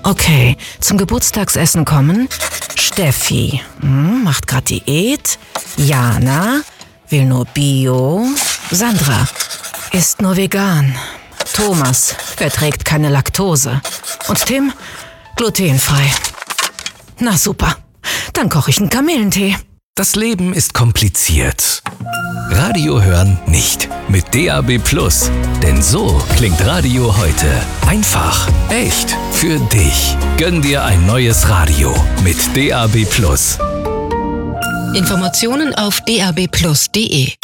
Okay, zum Geburtstagsessen kommen Steffi, macht grad Diät, Jana, will nur Bio, Sandra, isst nur vegan, Thomas verträgt keine Laktose und Tim glutenfrei. Na super, dann koche ich einen Kamillentee. Das Leben ist kompliziert. Radio hören nicht mit DAB+. Denn so klingt Radio heute. Einfach, echt, für dich. Gönn dir ein neues Radio mit DAB+. Informationen auf dabplus.de